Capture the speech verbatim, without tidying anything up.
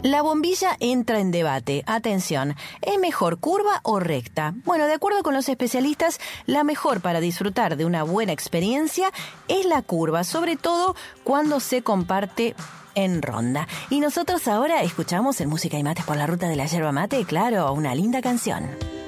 La bombilla entra en debate. Atención, ¿es mejor curva o recta? Bueno, de acuerdo con los especialistas, la mejor para disfrutar de una buena experiencia es la curva, sobre todo cuando se comparte en ronda. Y nosotros ahora escuchamos en Música y Mates por la Ruta de la Yerba Mate, claro, una linda canción.